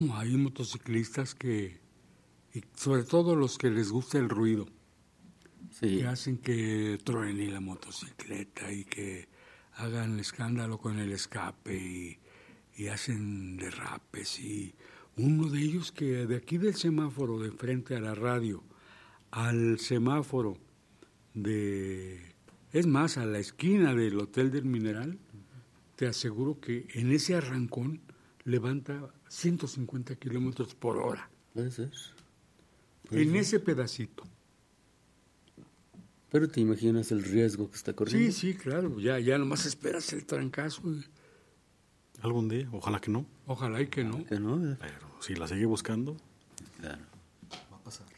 Hay motociclistas y sobre todo los que les gusta el ruido, Sí. que hacen que truene la motocicleta y que hagan escándalo con el escape y hacen derrapes. Y uno de ellos que de aquí del semáforo de frente a la radio al semáforo es más, a la esquina del Hotel del Mineral, te aseguro que en ese arrancón levanta 150 kilómetros por hora. Puede ser. En ese pedacito. Pero te imaginas el riesgo que está corriendo. Sí, claro, ya nomás esperas el trancazo. Algún día, ojalá que no. Ojalá y que no. Que no, Pero si la sigue buscando, claro. va a pasar.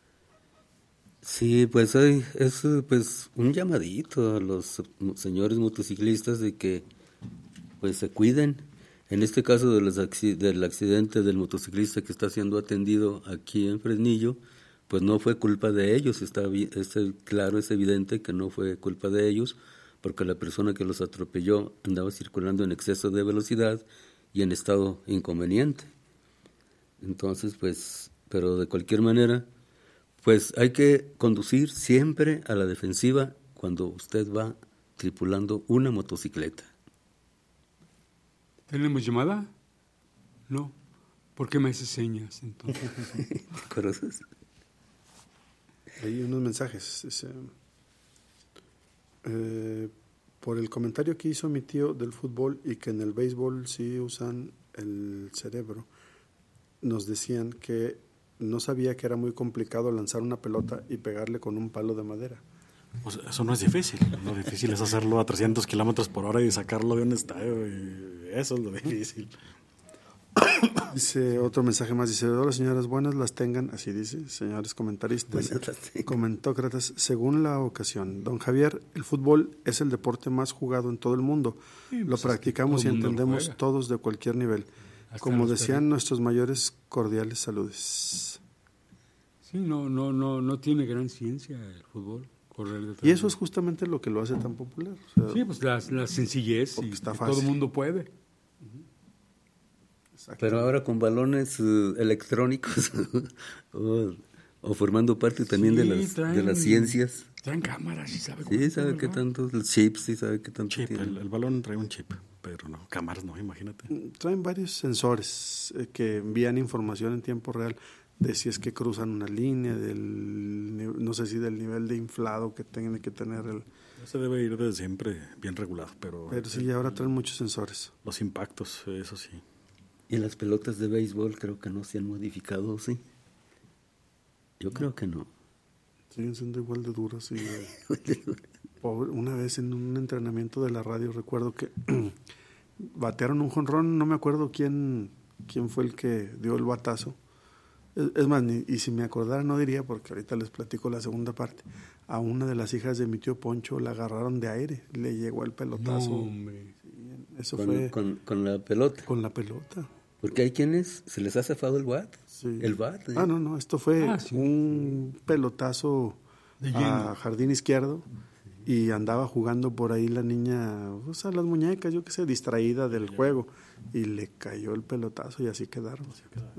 Sí, pues hoy es pues un llamadito a los señores motociclistas de que pues se cuiden. En este caso del accidente del motociclista que está siendo atendido aquí en Fresnillo, pues no fue culpa de ellos, claro, es evidente que no fue culpa de ellos, porque la persona que los atropelló andaba circulando en exceso de velocidad y en estado inconveniente. Entonces, pues, pero de cualquier manera, pues hay que conducir siempre a la defensiva cuando usted va tripulando una motocicleta. ¿Tenemos llamada? No. ¿Por qué me haces señas entonces? ¿Conoces? Hay unos mensajes. Por el comentario que hizo mi tío del fútbol y que en el béisbol sí usan el cerebro, nos decían que no sabía que era muy complicado lanzar una pelota y pegarle con un palo de madera. Pues eso no es difícil. Lo difícil es hacerlo a 300 kilómetros por hora y sacarlo de un estadio. Y eso es lo difícil. Dice otro mensaje más, dice: hola señoras, buenas las tengan, así dice, señores comentaristas, comentócratas, según la ocasión. Don Javier, el fútbol es el deporte más jugado en todo el mundo. Sí, lo practicamos y entendemos todos de cualquier nivel. Hasta como decían nuestros mayores, cordiales saludes. Sí, no tiene gran ciencia el fútbol. Y eso es justamente lo que lo hace tan popular. O sea, sí, pues la sencillez y está todo el mundo puede. Pero ahora con balones electrónicos o formando parte también de las ciencias. Traen cámaras y sabe Sí, sabe qué tanto, el chip, sí sabe qué tanto chip, tiene. El balón trae un chip, pero no, cámaras no, imagínate. Traen varios sensores que envían información en tiempo real de si es que cruzan una línea, no sé si del nivel de inflado que tiene que tener Se debe ir desde siempre bien regulado, pero sí, ahora traen muchos sensores. Los impactos, eso sí. Y las pelotas de béisbol creo que no se han modificado, ¿sí? Yo creo que no. Siguen siendo igual de duras. Una vez en un entrenamiento de la radio recuerdo que batearon un jonrón, no me acuerdo quién fue el que dio el batazo. Es más, y si me acordara no diría, porque ahorita les platico la segunda parte. A una de las hijas de mi tío Poncho la agarraron de aire, le llegó el pelotazo. No, hombre. Sí, eso fue con la pelota. Con la pelota. Porque hay quienes se les ha zafado el bat. Sí. El bat. No, esto fue un pelotazo a jardín izquierdo y andaba jugando por ahí la niña, o sea, las muñecas, yo qué sé, distraída del juego, y le cayó el pelotazo y así quedaron.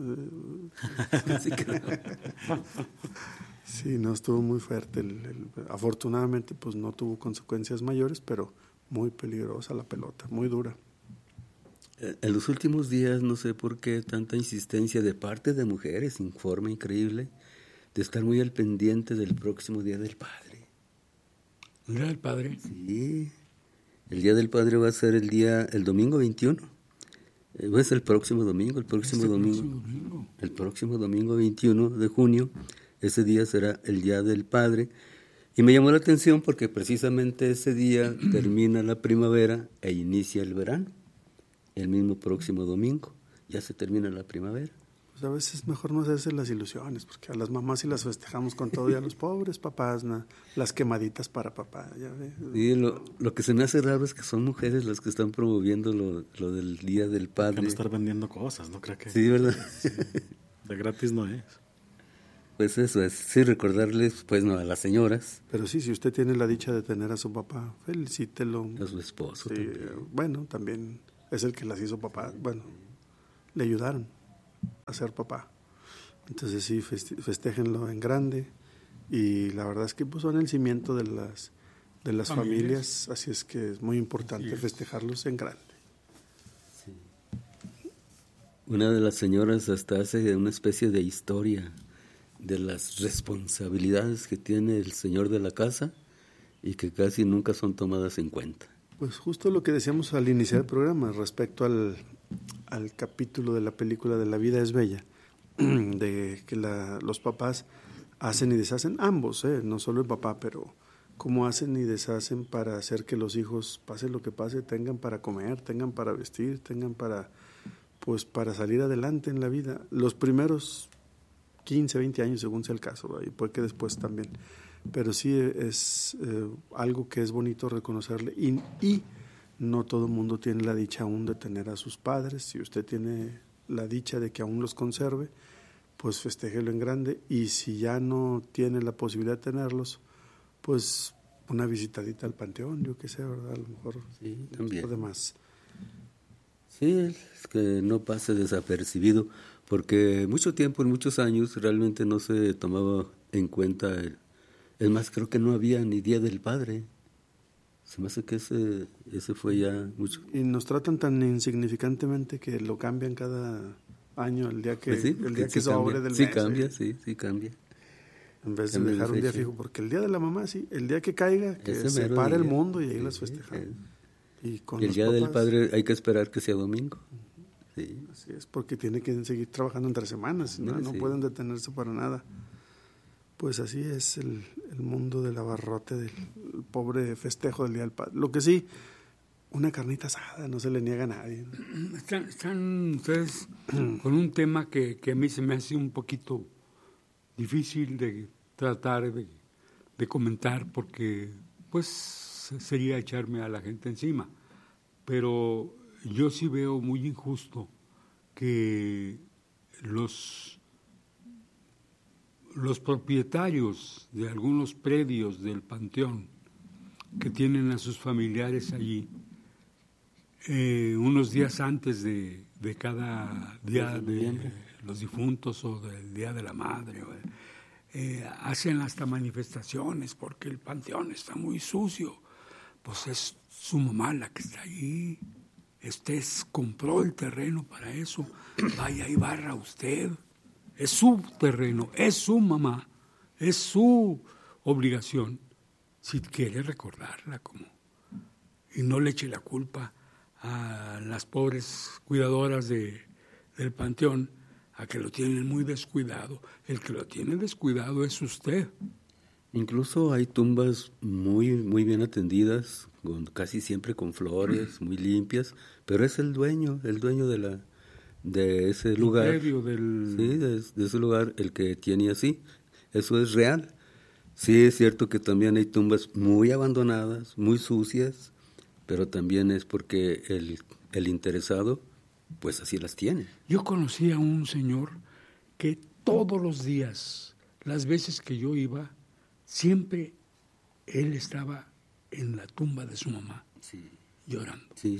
Sí, no, estuvo muy fuerte. Afortunadamente, pues no tuvo consecuencias mayores, pero muy peligrosa la pelota, muy dura. En los últimos días, no sé por qué tanta insistencia de parte de mujeres, en forma increíble, de estar muy al pendiente del próximo Día del Padre. ¿El Día del Padre? Sí, el Día del Padre va a ser el domingo 21. Va a ser el próximo domingo, el próximo domingo 21 de junio. Ese día será el Día del Padre. Y me llamó la atención porque precisamente ese día termina la primavera e inicia el verano. El mismo próximo domingo, ya se termina la primavera. Pues a veces es mejor no hacerse las ilusiones, porque a las mamás sí las festejamos con todo, y a los pobres papás, las quemaditas para papá, ya ves. Sí, lo que se me hace raro es que son mujeres las que están promoviendo lo del Día del Padre. Van a estar vendiendo cosas, ¿no creo que? Sí, ¿verdad? Sí, de gratis no es. Pues eso es, sí, recordarles, pues no, a las señoras. Pero sí, si usted tiene la dicha de tener a su papá, felicítelo. A su esposo. Sí, también. Bueno, también es el que las hizo papá. Bueno, le ayudaron. a ser papá. Entonces sí, festéjenlo en grande, y la verdad es que pues, son el cimiento de las familias, así es que es muy importante festejarlos en grande. Sí. Una de las señoras hasta hace una especie de historia de las responsabilidades que tiene el señor de la casa y que casi nunca son tomadas en cuenta. Pues justo lo que decíamos al iniciar el programa respecto al capítulo de la película de La vida es bella, de que los papás hacen y deshacen, ambos, no solo el papá, pero cómo hacen y deshacen para hacer que los hijos, pase lo que pase, tengan para comer, tengan para vestir, tengan para salir adelante en la vida. Los primeros 15, 20 años, según sea el caso, y puede que después también. Pero sí es algo que es bonito reconocerle, y no todo el mundo tiene la dicha aún de tener a sus padres. Si usted tiene la dicha de que aún los conserve, pues festéjelo en grande, y si ya no tiene la posibilidad de tenerlos, pues una visitadita al panteón, yo qué sé, ¿verdad? A lo mejor sí, también. Además. Sí, es que no pase desapercibido, porque mucho tiempo, en muchos años, realmente no se tomaba en cuenta. Es más, creo que no había ni Día del Padre. Se me hace que ese fue ya mucho. Y nos tratan tan insignificantemente que lo cambian cada año, el día que, pues sí, el día sí que sobre del sí mes. Cambia, sí cambia. En vez de Cambia dejar la un día fecha. fijo, porque el día de la mamá, sí, el día que caiga, que Ese se mero pare el día. mundo y ahí Sí, las festejamos. Y con Y el los Día del papás, Padre hay que esperar que sea domingo. Sí. así es, porque tiene que seguir trabajando entre semanas, no Sí. pueden detenerse para nada. Pues así es el mundo del abarrote, del pobre festejo del Día del Padre. Lo que sí, una carnita asada, no se le niega a nadie. Están ustedes con un tema que a mí se me hace un poquito difícil de tratar de comentar, porque pues sería echarme a la gente encima. Pero yo sí veo muy injusto que los propietarios de algunos predios del Panteón que tienen a sus familiares allí, unos días antes de cada día de los difuntos o del Día de la Madre, hacen hasta manifestaciones porque el panteón está muy sucio. Pues es su mamá la que está allí. Compró el terreno para eso. Vaya y barra usted. Es su terreno, es su mamá, es su obligación. Si quiere recordarla y no le eche la culpa a las pobres cuidadoras del panteón, a que lo tienen muy descuidado. El que lo tiene descuidado es usted. Incluso hay tumbas muy, muy bien atendidas, casi siempre con flores, muy limpias, pero es el dueño de ese lugar. El predio del... Sí, de ese lugar, el que tiene así. Eso es real. Sí, es cierto que también hay tumbas muy abandonadas, muy sucias, pero también es porque el interesado, pues así las tiene. Yo conocí a un señor que todos los días, las veces que yo iba, siempre él estaba en la tumba de su mamá, llorando. Sí.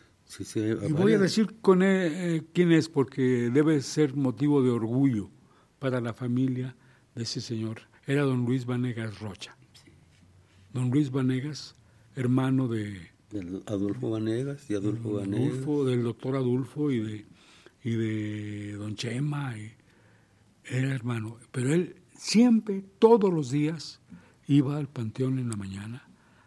Y voy a decir con quién es, porque debe ser motivo de orgullo para la familia de ese señor. Era don Luis Vanegas Rocha. Don Luis Vanegas, hermano de Adolfo Vanegas y Adolfo Vanegas. Del doctor Adolfo y de don Chema. Era hermano. Pero él siempre, todos los días, iba al panteón en la mañana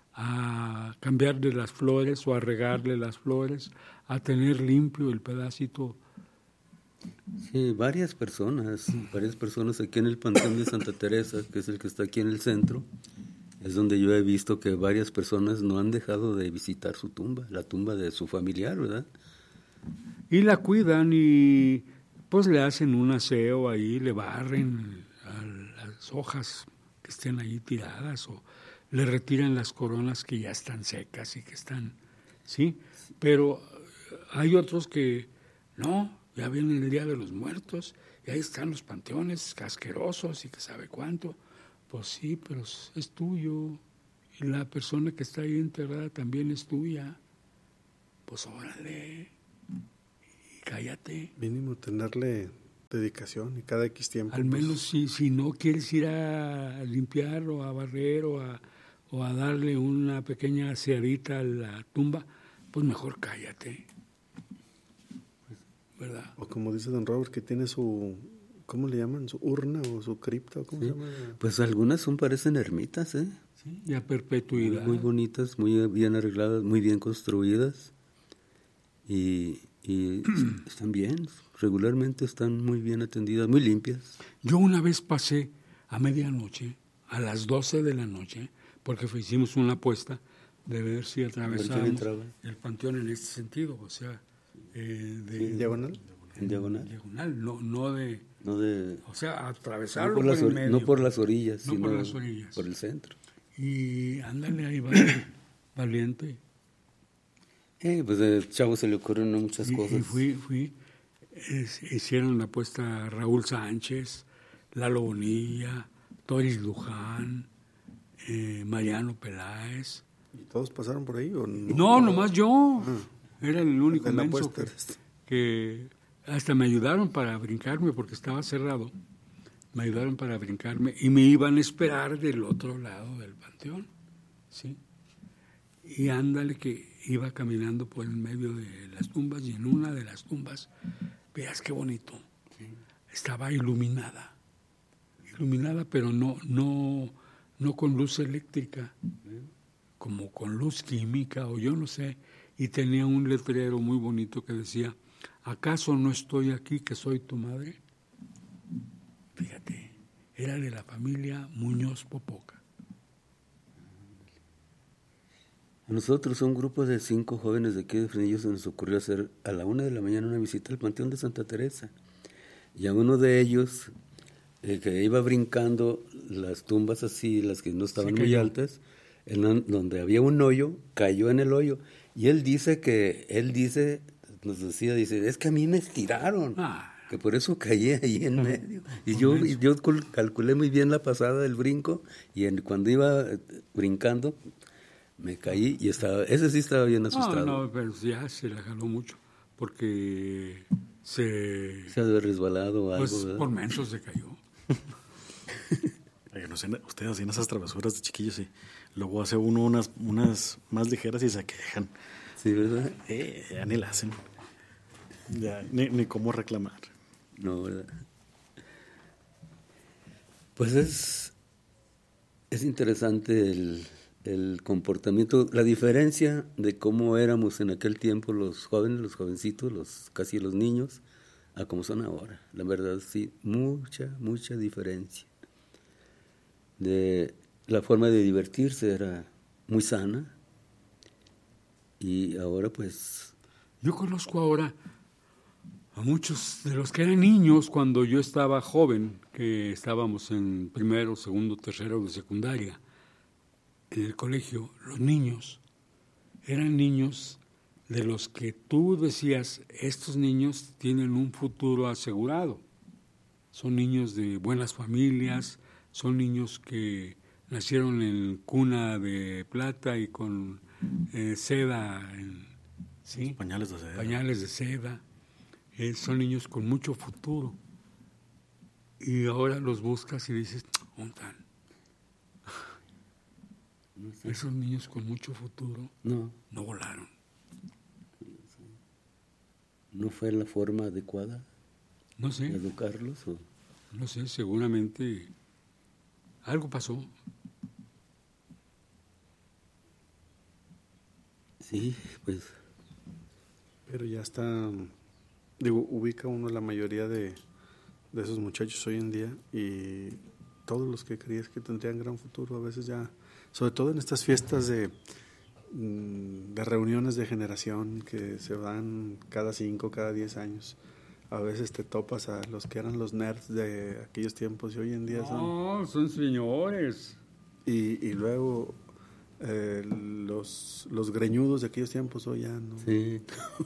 a cambiarle las flores o a regarle las flores, a tener limpio el pedacito. Sí, varias personas aquí en el Panteón de Santa Teresa, que es el que está aquí en el centro, es donde yo he visto que varias personas no han dejado de visitar su tumba, la tumba de su familiar, ¿verdad? Y la cuidan y pues le hacen un aseo ahí, le barren a las hojas que estén ahí tiradas o le retiran las coronas que ya están secas y que están, ¿sí? Pero hay otros que no, ya viene el Día de los Muertos y ahí están los panteones asquerosos y que sabe cuánto. Pues sí, pero es tuyo y la persona que está ahí enterrada también es tuya. Pues órale, y cállate. Mínimo tenerle dedicación y cada X tiempo. Al menos si no quieres ir a limpiar o a barrer o a darle una pequeña aseadita a la tumba, pues mejor cállate. ¿Verdad? O como dice don Robert, que tiene su, ¿cómo le llaman? Su urna o su cripta, ¿cómo se llama? Pues algunas parecen ermitas, ¿eh? Sí, y a perpetuidad. Muy bonitas, muy bien arregladas, muy bien construidas. Y están bien, regularmente están muy bien atendidas, muy limpias. Yo una vez pasé a medianoche, a las 12 de la noche, porque hicimos una apuesta de ver si atravesábamos el panteón en este sentido, o sea, ¿En diagonal? ¿En diagonal? Diagonal, no de... o sea, atravesarlo no por, por el medio. no por las orillas, no sino por las orillas. Por el centro. Y ándale ahí, valiente. Pues al chavo se le ocurren muchas cosas. Y fui, hicieron la apuesta Raúl Sánchez, Lalo Bonilla, Toris Luján, Mariano Peláez. ¿Y todos pasaron por ahí o no? No, nomás yo. Era el único la menso apuesta. que hasta me ayudaron para brincarme porque estaba cerrado. Me ayudaron para brincarme y me iban a esperar del otro lado del panteón, ¿sí? Y ándale que iba caminando por el medio de las tumbas y en una de las tumbas, veas qué bonito, estaba iluminada, pero no con luz eléctrica, como con luz química o yo no sé, y tenía un letrero muy bonito que decía, ¿acaso no estoy aquí que soy tu madre? Fíjate, era de la familia Muñoz Popoca. A nosotros, un grupo de 5 jóvenes de aquí de Fresnillo, se nos ocurrió hacer a la 1 de la mañana una visita al Panteón de Santa Teresa. Y a uno de ellos, que iba brincando las tumbas así, las que no estaban muy altas, donde había un hoyo, cayó en el hoyo. Y él nos decía, es que a mí me estiraron. Que por eso caí ahí en medio. Y yo calculé muy bien la pasada del brinco, y cuando iba brincando, me caí y ese sí estaba bien asustado. No, pero ya se la jaló mucho, porque se había resbalado o algo, pues, ¿verdad? por menso se cayó. No sé, ustedes hacían esas travesuras de chiquillos y luego hace uno unas más ligeras y se quejan. Sí, ¿verdad? Ya ni la hacen. Ya, ni cómo reclamar. No, ¿verdad? Pues es interesante el comportamiento, la diferencia de cómo éramos en aquel tiempo los jóvenes, los jovencitos, casi los niños, a cómo son ahora. La verdad, sí, mucha diferencia. La forma de divertirse era muy sana, y ahora pues... Yo conozco ahora a muchos de los que eran niños cuando yo estaba joven, que estábamos en primero, segundo, tercero de secundaria, en el colegio. Los niños eran niños de los que tú decías, estos niños tienen un futuro asegurado. Son niños de buenas familias, son niños que nacieron en cuna de plata y con seda, ¿sí? Pañales de seda. Pañales de seda. Son niños con mucho futuro. Y ahora los buscas y dices, ¿dónde están? No sé. Esos niños con mucho futuro no volaron. ¿No fue la forma adecuada No sé. de educarlos? No sé, seguramente algo pasó. Sí, pues... Pero ya está, ubica uno la mayoría de esos muchachos hoy en día, y todos los que creías que tendrían gran futuro, a veces ya, sobre todo en estas fiestas de reuniones de generación que se dan cada 5, cada 10 años, a veces te topas a los que eran los nerds de aquellos tiempos y hoy en día son señores. Y luego los greñudos de aquellos tiempos hoy ya no. Sí.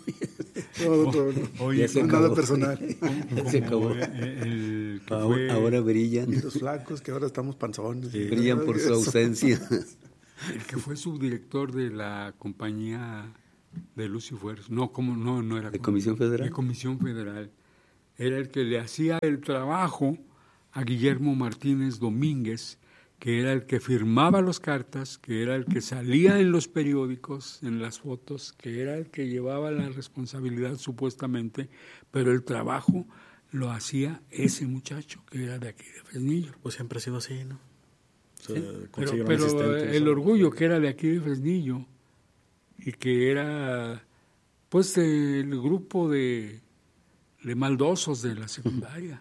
Oye, se nada acabó. personal. Se acabó. Ahora brillan. Y los flacos que ahora estamos panzones. Brillan por su ausencia. El que fue subdirector de la compañía de Luz y Fuerza. No era. ¿De Comisión Federal? De Comisión Federal. era el que le hacía el trabajo a Guillermo Martínez Domínguez, que era el que firmaba las cartas, que era el que salía en los periódicos, en las fotos, que era el que llevaba la responsabilidad supuestamente, pero el trabajo lo hacía ese muchacho que era de aquí de Fresnillo. Pues siempre ha sido así, ¿no? O sea, Sí, consiguieron pero asistentes, el ¿no? orgullo que era de aquí de Fresnillo y que era pues el grupo de maldosos de la secundaria.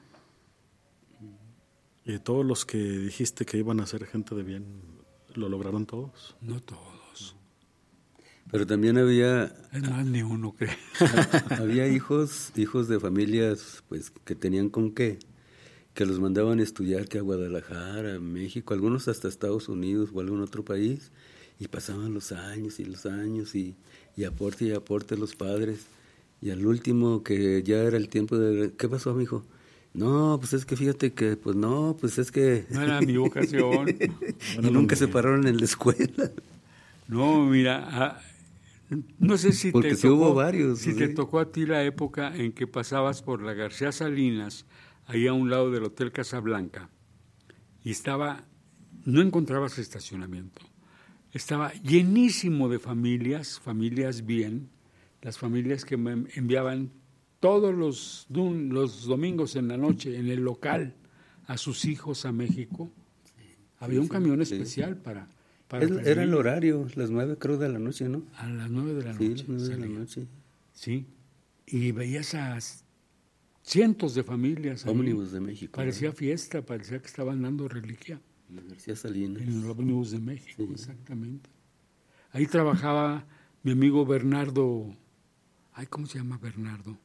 Y todos los que dijiste que iban a ser gente de bien, ¿lo lograron todos? No todos. Pero también había Es más, ni uno cree. había hijos de familias pues que tenían con qué, que los mandaban a estudiar que a Guadalajara, a México, algunos hasta Estados Unidos o algún otro país, y pasaban los años y aporte los padres, y al último que ya era el tiempo de ¿qué pasó, mijo? No, pues es que fíjate que pues es que No era mi vocación. y nunca se pararon en la escuela. No, mira, no sé si Porque te sí tocó, hubo varios, si ¿sí? te tocó a ti la época en que pasabas por la García Salinas, ahí a un lado del Hotel Casablanca, y no encontrabas estacionamiento. Estaba llenísimo de familias bien, las familias que me enviaban todos los domingos en la noche en el local a sus hijos a México. Había un camión especial para Era el horario, las 9 creo de la noche, ¿no? a las 9 de la Sí, noche. las 9 de la salía. noche. Sí, y veías a cientos de familias. ahí. Ómnibus de México. Parecía fiesta, parecía que estaban dando reliquia. La García Salinas. En el ómnibus de México, Sí. exactamente. Ahí trabajaba mi amigo Bernardo. Ay, ¿cómo se llama Bernardo?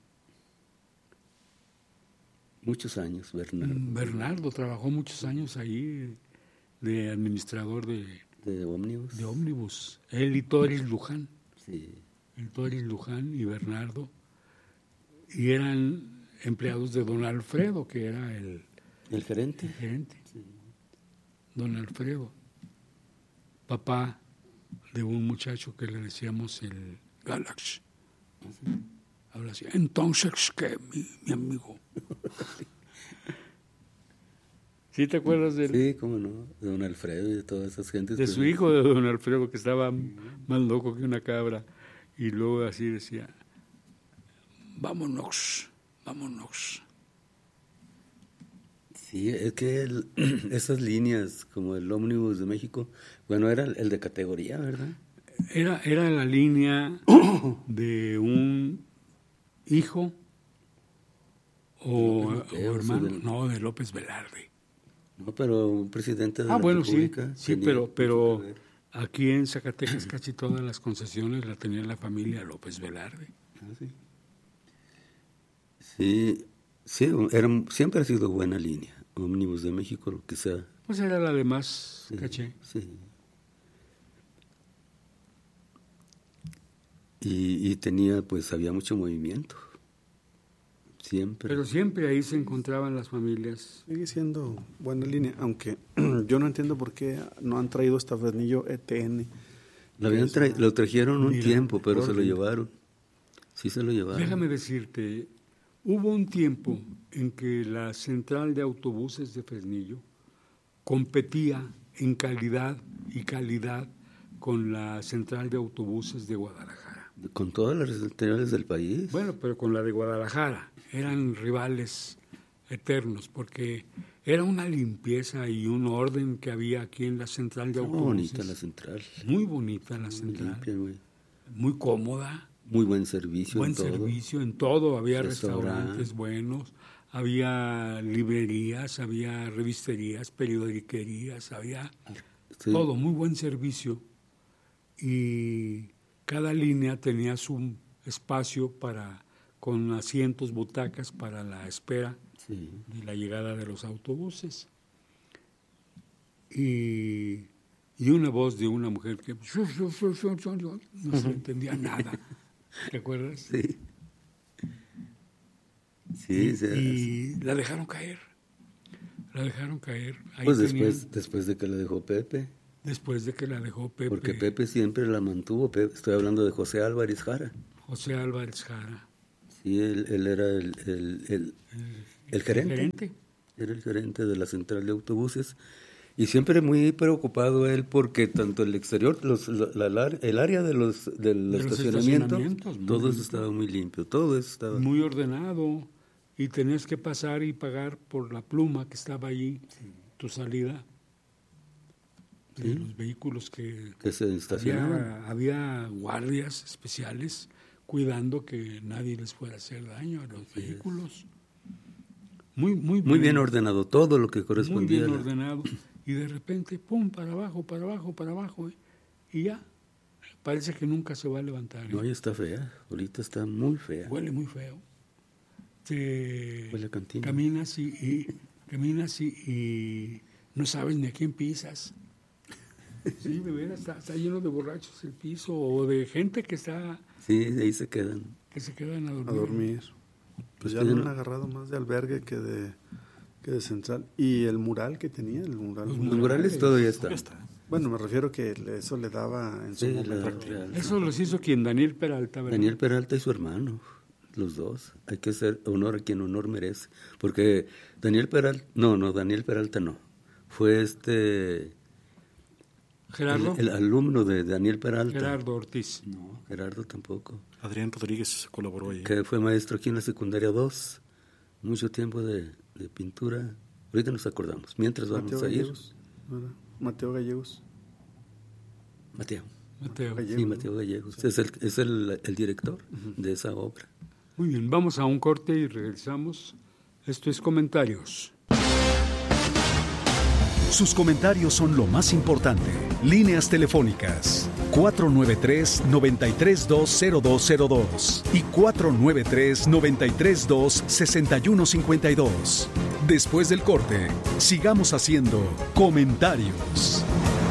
Muchos años, Bernardo. Bernardo trabajó muchos años ahí de administrador de De ómnibus. ómnibus. Él y Toris Luján. Sí. El Toris Luján y Bernardo. Y eran empleados de don Alfredo, que era el El gerente. gerente. Don Alfredo. Papá de un muchacho que le decíamos el Galax. Habla así. Entonces, ¿qué, mi amigo? ¿Sí te acuerdas de él? Sí, cómo no. De don Alfredo y de todas esas gentes. De su hijo, de don Alfredo, que estaba más loco que una cabra. Y luego así decía, vámonos. Sí, es que esas líneas, como el ómnibus de México, bueno, era el de categoría, ¿verdad? Era la línea de un hijo o hermano, de López Velarde. No, pero un presidente de la Bueno, sí, República. sí, tenía pero mucho que ver. aquí en Zacatecas casi todas las concesiones la tenía la familia López Velarde. Ah, sí. Sí, siempre ha sido buena línea. Ómnibus de México, lo que sea. Pues era la de más Sí, caché. sí. Y tenía, pues, había mucho movimiento. Siempre. Pero siempre ahí se encontraban las familias. Sigue siendo buena línea, aunque yo no entiendo por qué no han traído hasta Fresnillo ETN. Lo trajeron un Mira, tiempo, pero se lo orden. llevaron. Sí se lo llevaron. Déjame decirte, hubo un tiempo en que la central de autobuses de Fresnillo competía en calidad con la central de autobuses de Guadalajara. Con todas las centrales del país. Bueno, pero con la de Guadalajara eran rivales eternos porque era una limpieza y un orden que había aquí en la central de Muy autobuses. bonita la central. Muy bonita la Muy central, limpia, muy cómoda. muy buen servicio. Buen en todo. servicio en todo, había Restaurante. restaurantes buenos, había librerías, había revisterías, periodiquerías, había Sí. todo, muy buen servicio. Y cada línea tenía su espacio con asientos, butacas para la espera Sí. de la llegada de los autobuses. Y una voz de una mujer que no se entendía nada. ¿Te acuerdas? Sí. Sí, Y la dejaron caer. Ahí pues tenían- después de que la dejó Pepe. después de que la dejó Pepe. Porque Pepe siempre la mantuvo. Estoy hablando de José Álvarez Jara. José Álvarez Jara. Sí, él era el gerente. Era el gerente de la central de autobuses. Y siempre muy preocupado él porque tanto el exterior, el área del estacionamiento, todo eso estaba muy limpio, todo eso estaba muy ordenado. Y tenías que pasar y pagar por la pluma que estaba allí, tu salida. De los vehículos que se estacionaban. Había guardias especiales cuidando que nadie les fuera a hacer daño a los vehículos. Muy bien ordenado, todo lo que correspondía. Muy bien ordenado. Y de repente, pum, para abajo, y ya. Parece que nunca se va a levantar. No, ya está fea, ahorita está muy fea. Huele muy feo. Huele a cantina. Caminas y no sabes ni a quién pisas. Sí, de veras, está lleno de borrachos el piso o de gente que está... Sí, ahí se quedan. Que se quedan a dormir. Pues ya lo han agarrado más de albergue que de central. Y el mural que tenía, los murales todavía están. Bueno, me refiero que eso le daba en su momento. Eso los hizo quien, Daniel Peralta, ¿verdad? Daniel Peralta y su hermano, los dos. Hay que hacer honor a quien honor merece. Porque Daniel Peralta no. Fue Gerardo. El alumno de Daniel Peralta. Gerardo Ortiz. No, Gerardo tampoco. Adrián Rodríguez colaboró ahí. Que fue maestro aquí en la secundaria 2. Mucho tiempo de pintura. Ahorita nos acordamos. Mientras vamos a ir. Mateo Gallegos. Mateo Gallegos. Sí, Mateo Gallegos. Sí. Es el director de esa obra. Muy bien, vamos a un corte y regresamos. Esto es Comentarios. Sus comentarios son lo más importante. Líneas telefónicas 493-9320202 y 493-932-6152. Después del corte, sigamos haciendo comentarios.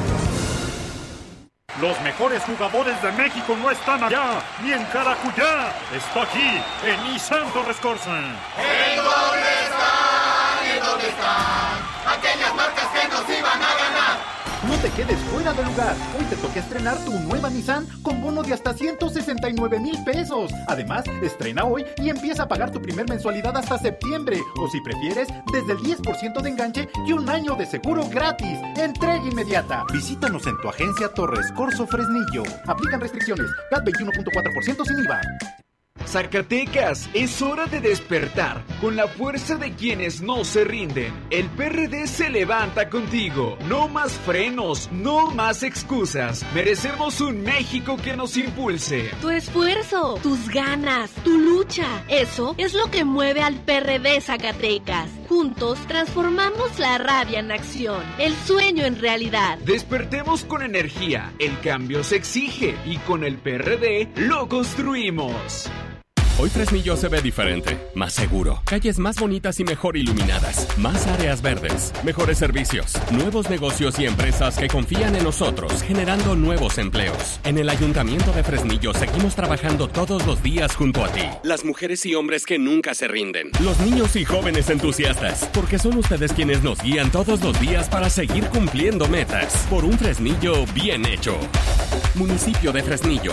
Los mejores jugadores de México no están allá, ni en Caracuyá. Está aquí, en Nissan Torres Corsa. ¿En dónde están? ¿En dónde están? Aquellas marcas que nos iban a ganar. No te quedes fuera de lugar. Hoy te toca estrenar tu nueva Nissan con bono de hasta 169,000 pesos. Además, estrena hoy y empieza a pagar tu primer mensualidad hasta septiembre. O si prefieres, desde el 10% de enganche y un año de seguro gratis. Entrega inmediata. Visítanos en tu agencia Torres Corso Fresnillo. Aplican restricciones. CAT 21.4% sin IVA. Zacatecas, es hora de despertar con la fuerza de quienes no se rinden. El PRD se levanta contigo. No más frenos, no más excusas. Merecemos un México que nos impulse. Tu esfuerzo, tus ganas, tu lucha, eso es lo que mueve al PRD Zacatecas. Juntos transformamos la rabia en acción, el sueño en realidad. Despertemos con energía, el cambio se exige y con el PRD lo construimos. Hoy Fresnillo se ve diferente, más seguro, calles más bonitas y mejor iluminadas, más áreas verdes, mejores servicios, nuevos negocios y empresas que confían en nosotros, generando nuevos empleos. En el Ayuntamiento de Fresnillo seguimos trabajando todos los días junto a ti. Las mujeres y hombres que nunca se rinden. Los niños y jóvenes entusiastas, porque son ustedes quienes nos guían todos los días para seguir cumpliendo metas. Por un Fresnillo bien hecho. Municipio de Fresnillo.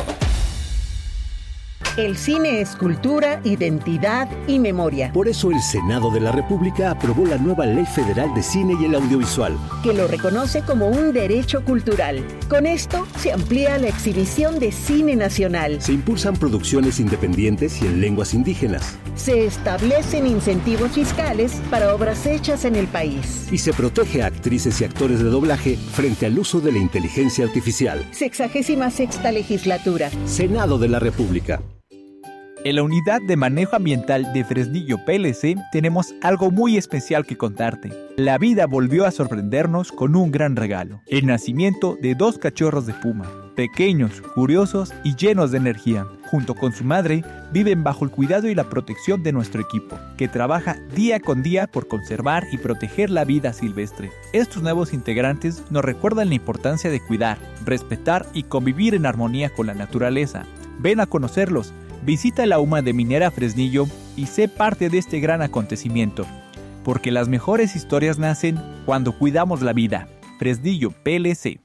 El cine es cultura, identidad y memoria. Por eso el Senado de la República aprobó la nueva Ley Federal de Cine y el Audiovisual, que lo reconoce como un derecho cultural. Con esto se amplía la exhibición de cine nacional. Se impulsan producciones independientes y en lenguas indígenas. Se establecen incentivos fiscales para obras hechas en el país. Y se protege a actrices y actores de doblaje frente al uso de la inteligencia artificial. 66ª legislatura. Senado de la República. En la Unidad de Manejo Ambiental de Fresnillo PLC tenemos algo muy especial que contarte. La vida volvió a sorprendernos con un gran regalo. El nacimiento de 2 cachorros de puma. Pequeños, curiosos y llenos de energía. Junto con su madre, viven bajo el cuidado y la protección de nuestro equipo, que trabaja día con día por conservar y proteger la vida silvestre. Estos nuevos integrantes nos recuerdan la importancia de cuidar, respetar y convivir en armonía con la naturaleza. Ven a conocerlos. Visita la UMA de Minera Fresnillo y sé parte de este gran acontecimiento, porque las mejores historias nacen cuando cuidamos la vida. Fresnillo PLC.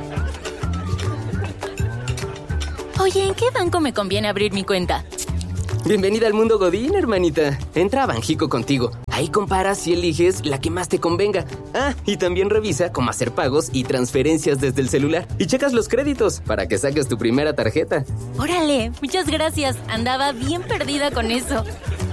Oye, ¿en qué banco me conviene abrir mi cuenta? Bienvenida al mundo Godín, hermanita. Entra a Banjico contigo. Ahí comparas y eliges la que más te convenga. Ah, y también revisa cómo hacer pagos y transferencias desde el celular. Y checas los créditos para que saques tu primera tarjeta. Órale, muchas gracias. Andaba bien perdida con eso.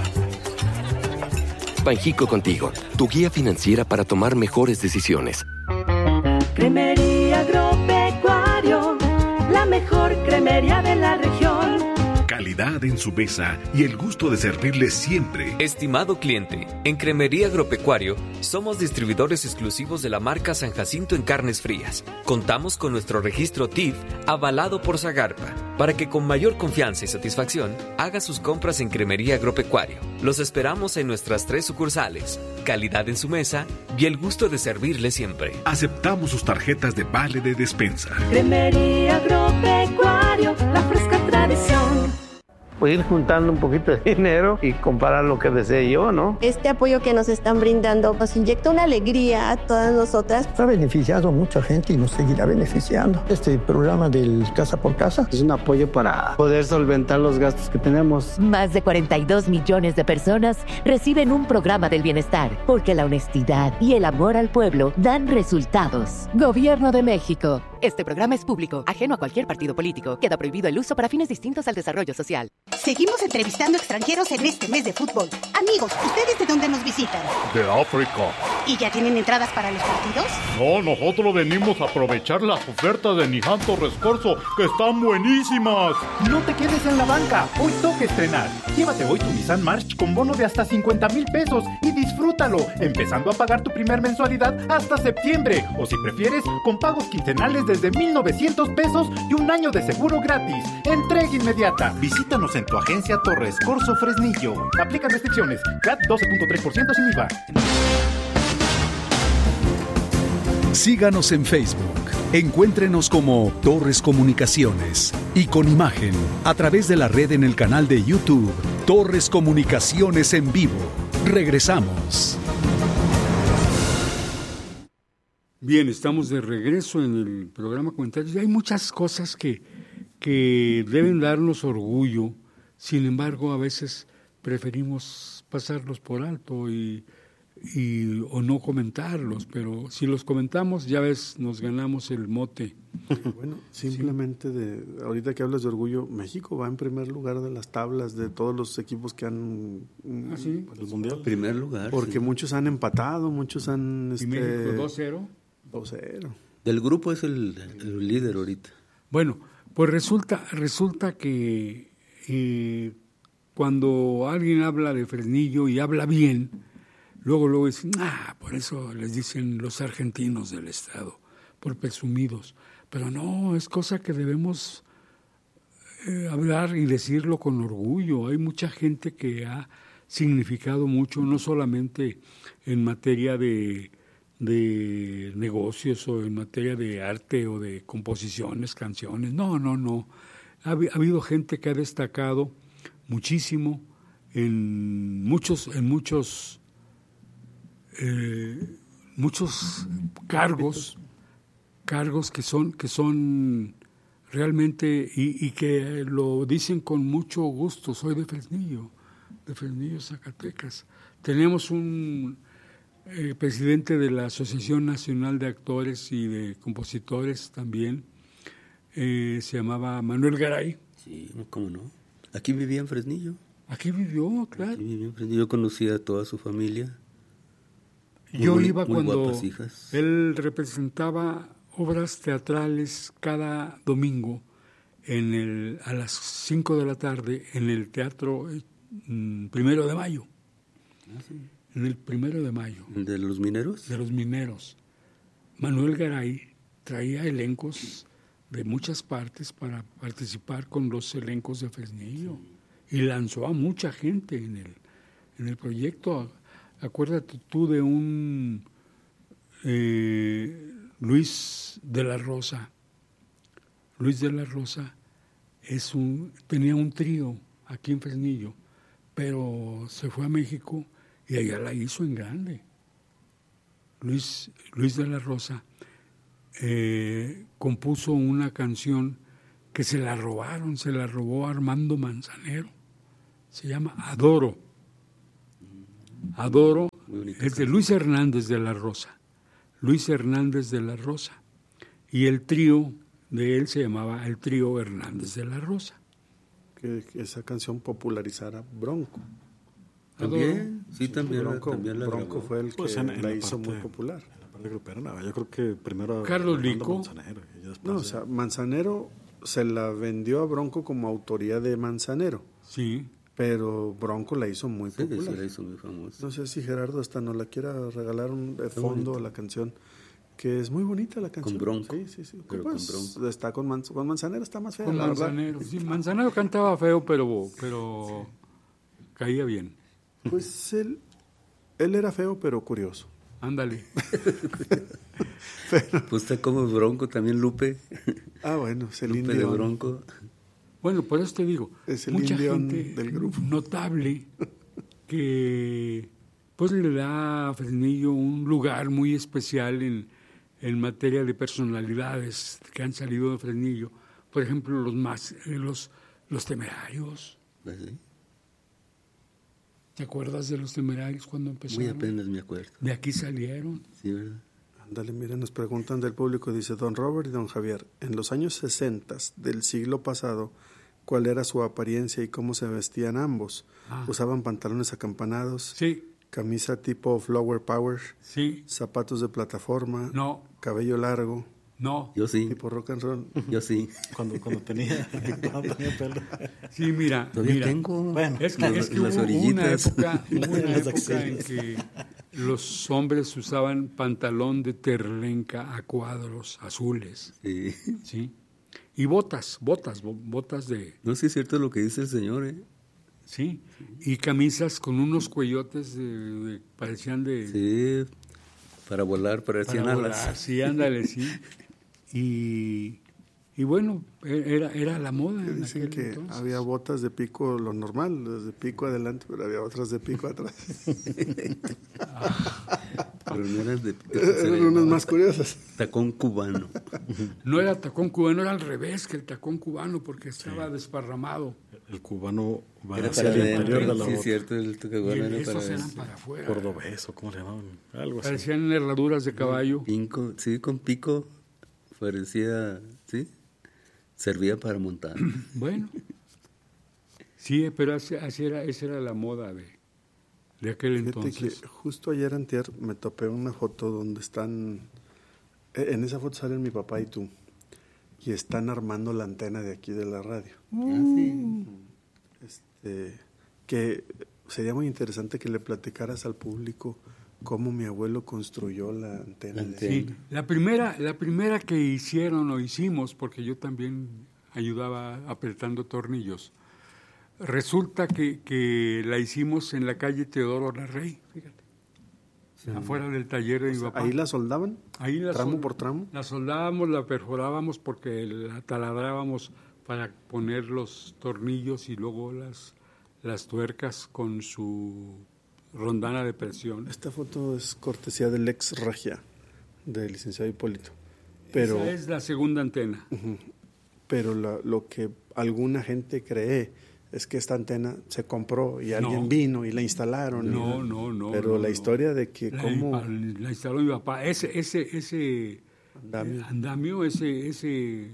Banjico contigo, tu guía financiera para tomar mejores decisiones. Cremería Agropecuario, la mejor cremería de la región. Calidad en su mesa y el gusto de servirle siempre. Estimado cliente, en Cremería Agropecuario somos distribuidores exclusivos de la marca San Jacinto en carnes frías. Contamos con nuestro registro TIF avalado por Zagarpa para que con mayor confianza y satisfacción haga sus compras en Cremería Agropecuario. Los esperamos en nuestras 3 sucursales. Calidad en su mesa y el gusto de servirle siempre. Aceptamos sus tarjetas de vale de despensa. Cremería Agropecuario, la fresca tradición. Pues ir juntando un poquito de dinero y comprar lo que desee yo, ¿no? Este apoyo que nos están brindando nos inyecta una alegría a todas nosotras. Ha beneficiado a mucha gente y nos seguirá beneficiando. Este programa del Casa por Casa es un apoyo para poder solventar los gastos que tenemos. Más de 42 millones de personas reciben un programa del bienestar, porque la honestidad y el amor al pueblo dan resultados. Gobierno de México. Este programa es público, ajeno a cualquier partido político. Queda prohibido el uso para fines distintos al desarrollo social. Seguimos entrevistando extranjeros en este mes de fútbol. Amigos, ¿ustedes de dónde nos visitan? De África. ¿Y ya tienen entradas para los partidos? No, nosotros venimos a aprovechar las ofertas de Nissan Torres Corso, que están buenísimas. No te quedes en la banca, hoy toca estrenar. Llévate hoy tu Nissan March con bono de hasta 50,000 pesos y disfrútalo, empezando a pagar tu primer mensualidad hasta septiembre. O si prefieres, con pagos quincenales desde 1,900 pesos y un año de seguro gratis. Entrega inmediata. Visítanos en tu agencia Torres Corso Fresnillo. Aplican restricciones. CAT 12.3% sin IVA. Síganos en Facebook. Encuéntrenos como Torres Comunicaciones y con imagen a través de la red en el canal de YouTube Torres Comunicaciones en vivo. Regresamos. Bien, estamos de regreso en el programa Comentarios. Hay muchas cosas que deben darnos orgullo, sin embargo, a veces preferimos pasarlos por alto o no comentarlos, pero si los comentamos, ya ves, nos ganamos el mote. Bueno, simplemente ahorita que hablas de orgullo, México va en primer lugar de las tablas de todos los equipos que han el mundial. Primer lugar. Porque muchos han empatado, muchos han ¿Y México 2-0? 2-0. Del grupo es el líder ahorita. Bueno, pues resulta que cuando alguien habla de Fresnillo y habla bien, luego dicen, por eso les dicen los argentinos del estado, por presumidos. Pero no, es cosa que debemos hablar y decirlo con orgullo. Hay mucha gente que ha significado mucho, no solamente en materia de negocios o en materia de arte o de composiciones, canciones. No. Ha habido gente que ha destacado muchísimo en muchos cargos que son realmente y que lo dicen con mucho gusto. Soy de Fresnillo, Zacatecas. Tenemos un presidente de la Asociación Nacional de Actores y de Compositores también, se llamaba Manuel Garay. Sí, ¿cómo no? Aquí vivía en Fresnillo. Aquí vivió, claro. Aquí vivía en Fresnillo, yo conocía a toda su familia. Yo iba cuando él representaba obras teatrales cada domingo a las 5 de la tarde en el Teatro 1 de Mayo. Ah, sí. En el 1 de Mayo. ¿El de los mineros? De los mineros. Manuel Garay traía elencos de muchas partes para participar con los elencos de Fresnillo. Sí. Y lanzó a mucha gente en el proyecto. Acuérdate tú de un Luis de la Rosa. Luis de la Rosa tenía un trío aquí en Fresnillo, pero se fue a México y allá la hizo en grande. Luis de la Rosa compuso una canción que se la robó Armando Manzanero. Se llama Adoro. Adoro es de Luis Hernández de la Rosa. Luis Hernández de la Rosa. Y el trío de él se llamaba el Trío Hernández de la Rosa. Que esa canción popularizara Bronco. También, sí, también. Bronco fue el que pues la hizo muy popular. En la parte grupera, no, yo creo que primero... Carlos Lico. Manzanero, no, o sea, Manzanero se la vendió a Bronco como autoría de Manzanero. Sí. Pero Bronco la hizo muy popular. Sí, la hizo muy famosa. No sé si Gerardo hasta nos la quiera regalar de fondo a la canción, que es muy bonita la canción. Con Bronco. Sí. Pero pues, con Bronco. Está con Manzanero está más fea, con la Manzanero, verdad. sí, Manzanero cantaba feo, pero caía bien. Pues él era feo, pero curioso. Ándale. Pues está como Bronco también, Lupe. Ah, bueno, Lupe de Bronco. Bueno, por eso te digo, es el mucha Indión gente del grupo notable que pues le da a Fresnillo un lugar muy especial en materia de personalidades que han salido de Fresnillo. Por ejemplo, los Temerarios. ¿Sí? ¿Te acuerdas de los Temerarios cuando empezaron? Muy apenas me acuerdo. De aquí salieron. Sí, ¿verdad? Ándale, mira, nos preguntan del público, dice don Robert y don Javier, en los años 60 del siglo pasado, ¿cuál era su apariencia y cómo se vestían ambos? ¿Usaban pantalones acampanados? Sí. ¿Camisa tipo Flower Power? Sí. ¿Zapatos de plataforma? No. ¿Cabello largo? No. Yo sí. ¿Tipo rock and roll? Yo sí. Cuando tenía pelo. Sí, mira. Todavía tengo. Bueno, es que hubo una época en que los hombres usaban pantalón de terlenca a cuadros azules. Sí. ¿Sí? Y botas de... No sé si es cierto lo que dice el señor, ¿eh? Sí. Y camisas con unos cuellotes parecían de... Sí, para volar, parecían alas. Sí, ándale, sí. Y bueno, era la moda. Dicen que entonces había botas de pico, lo normal, de pico adelante, pero había otras de pico atrás. Pero no eran eran unas más curiosas. Tacón cubano. No era tacón cubano, era al revés que el tacón cubano, porque estaba desparramado. El cubano va era hacia el interior de la bota. Sí, cierto, el cubano era estos eran para afuera. Cordobés, o ¿cómo se llamaban? Algo así. Parecían herraduras de caballo. Pinco, sí, con pico. Parecía, sí, servía para montar. Bueno, sí, pero esa era la moda de aquel entonces. Fíjate que justo ayer antier me topé una foto donde están, en esa foto salen mi papá y tú, y están armando la antena de aquí de la radio. Sí. Que sería muy interesante que le platicaras al público cómo mi abuelo construyó la antena. Sí, la primera que hicieron o hicimos, porque yo también ayudaba apretando tornillos, resulta que la hicimos en la calle Teodoro Larrey, fíjate, afuera del taller de mi papá. ¿Ahí la soldaban? Ahí ¿Tramo por tramo? La soldábamos, la perforábamos porque la taladrábamos para poner los tornillos y luego las tuercas con su rondana de presión. Esta foto es cortesía del ex Regia, del licenciado Hipólito. Pero, esa es la segunda antena. Pero lo que alguna gente cree es que esta antena se compró y alguien vino y la instalaron. No. Pero la historia de que cómo... La instaló mi papá. Ese andamio, ese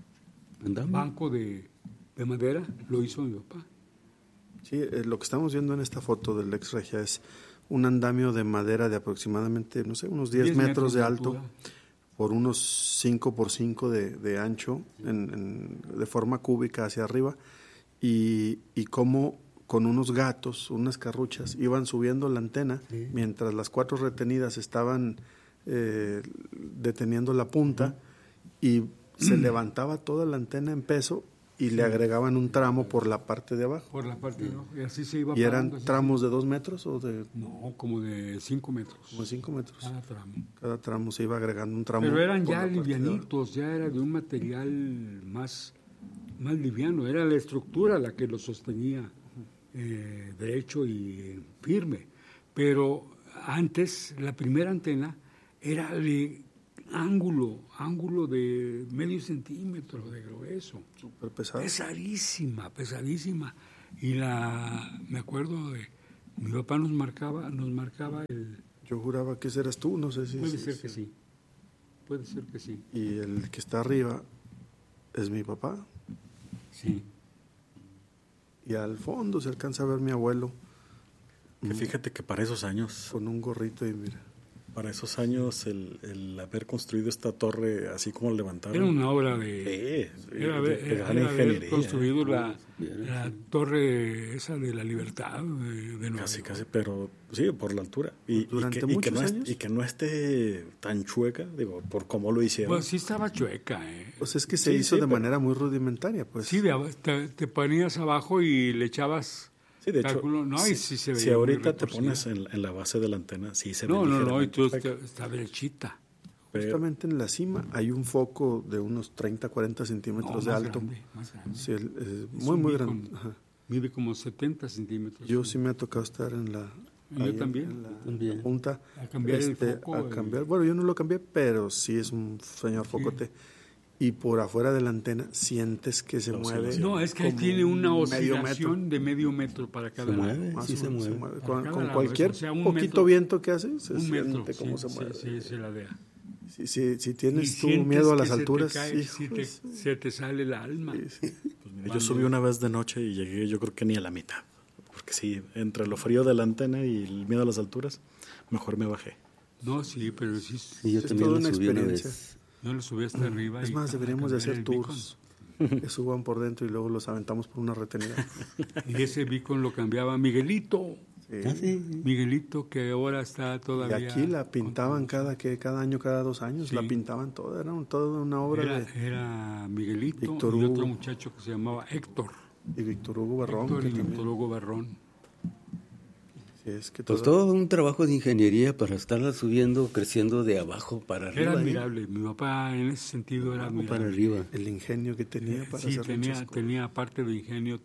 banco de madera, lo hizo mi papá. Sí, lo que estamos viendo en esta foto del ex Regia es un andamio de madera de aproximadamente, no sé, unos 10 metros de alto, por unos 5 por 5 de ancho, de forma cúbica hacia arriba, y cómo con unos gatos, unas carruchas, iban subiendo la antena, mientras las 4 retenidas estaban deteniendo la punta, y se levantaba toda la antena en peso, y le agregaban un tramo por la parte de abajo. Por la parte de abajo, y así se iba. ¿Y eran tramos de 2 metros o de...? No, como de 5 metros. Como de 5 metros. Cada tramo se iba agregando un tramo. Pero eran ya livianitos, ya era de un material más liviano. Era la estructura la que lo sostenía derecho y firme. Pero antes, la primera antena era de ángulo de medio centímetro de grueso. Súper pesado. Pesadísima. Y me acuerdo de, mi papá nos marcaba el... Yo juraba que ese eras tú, no sé si... Puede ser que sí. Puede ser que sí. Y el que está arriba es mi papá. Sí. Y al fondo se alcanza a ver mi abuelo. Que fíjate que para esos años... Con un gorrito y mira. Para esos años el haber construido esta torre así como levantaron... Era una obra de... Era haber construido la torre esa de la Libertad de Nueva Casi, York. pero sí, por la altura. Y que no esté tan chueca, digo, por cómo lo hicieron. Pues sí estaba chueca, Pues es que se hizo de manera muy rudimentaria, pues. Sí, te ponías abajo y le echabas... Sí, de hecho, no, y sí se veía si ahorita te pones en la base de la antena, sí se ve. No, y tú está derechita. Justamente en la cima hay un foco de unos 30, 40 centímetros de alto. Más grande. Sí, muy grande. Mide como 70 centímetros. Yo sí me ha tocado estar en la... Yo también. En la punta. A cambiar el foco. Bueno, yo no lo cambié, pero sí es un señor focote. Y por afuera de la antena sientes que se mueve. No, es que tiene una oscilación de medio metro para cada lado. Se mueve. Con cualquier poquito viento que hace, se siente cómo se mueve. Sí, se ladea. Si tienes tú miedo a las alturas, se te sale el alma. Pues mira, yo subí una vez de noche y llegué, yo creo que ni a la mitad. Porque sí, entre lo frío de la antena y el miedo a las alturas, mejor me bajé. No, sí, pero sí. Yo también lo subí una vez. Yo lo subí hasta arriba. Es más, deberíamos de hacer tours que suban por dentro y luego los aventamos por una retenida. Y ese beacon lo cambiaba Miguelito. Sí. Miguelito, que ahora está todavía... Y aquí la pintaban cada año, cada 2 años, la pintaban toda, era toda una obra Era Miguelito Víctor y Hugo. otro muchacho que se llamaba Héctor. Y Víctor Hugo Barrón. Víctor Hugo Barrón. Es que pues todo un trabajo de ingeniería para estarla subiendo, creciendo de abajo para arriba. Era admirable. Mi papá en ese sentido era admirable. Para arriba. El ingenio que tenía para hacer tenía aparte de ingenio,